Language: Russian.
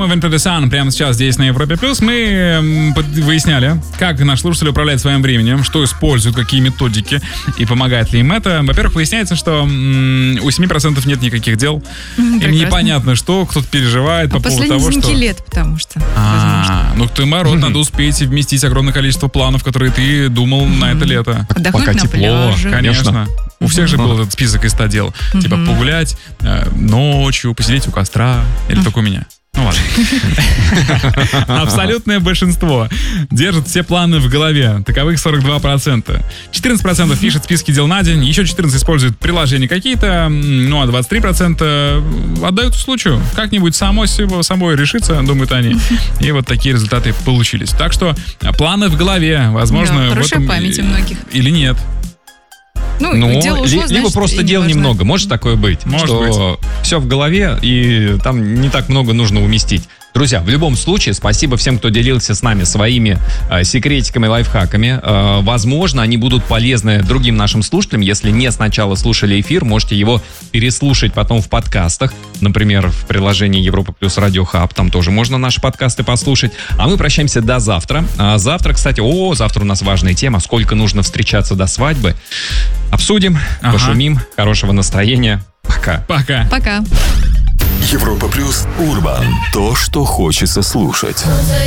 программы Winter the Sun прямо сейчас здесь на Европе+. Мы выясняли, как наши слушатели управляют своим временем, что используют, какие методики и помогает ли им это. Во-первых, выясняется, что у 7% нет никаких дел. Им непонятно, что кто-то переживает по поводу того, что... Последние лет, потому что, ну, ты, наоборот, надо успеть вместить огромное количество планов, которые ты думал на это лето. Отдохнуть Пока на тепло, пляже. Конечно. У всех же был этот список из 100 дел. Типа погулять ночью, посидеть у костра. Или только у меня. Ну ладно. Абсолютное большинство держит все планы в голове. Таковых 42%. 14% пишет списки дел на день. Еще 14% используют приложения какие-то. Ну а 23% отдают случаю. Как-нибудь самой решится, думают они. И вот такие результаты получились. Так что планы в голове. Возможно, Да, хорошая память у многих. Или нет. Ну, дело ушло, либо просто дел немного. Может такое быть? Может что все в голове, и там не так много нужно уместить. Друзья, в любом случае, спасибо всем, кто делился с нами своими секретиками, лайфхаками. Возможно, они будут полезны другим нашим слушателям. Если не сначала слушали эфир, можете его переслушать потом в подкастах. Например, в приложении Европа Плюс Радио Хаб. Там тоже можно наши подкасты послушать. А мы прощаемся до завтра. Завтра, кстати, завтра у нас важная тема. Сколько нужно встречаться до свадьбы. Обсудим, пошумим. Хорошего настроения. Пока. Пока. Европа Плюс Урбан. То, что хочется слушать.